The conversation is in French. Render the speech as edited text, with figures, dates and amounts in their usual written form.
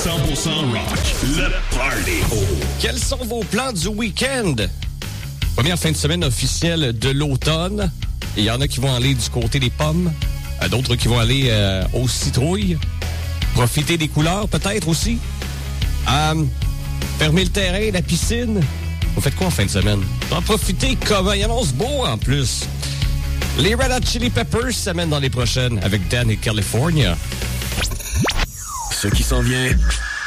rock, le party. Quels sont vos plans du week-end? Première fin de semaine officielle de l'automne. Il y en a qui vont aller du côté des pommes, d'autres qui vont aller aux citrouilles. Profiter des couleurs peut-être aussi. Fermer le terrain, la piscine. Vous faites quoi en fin de semaine? En profiter comment? Il annonce beau en plus. Les Red Hot Chili Peppers s'amènent dans les prochaines avec Dan et California. Ce qui s'en vient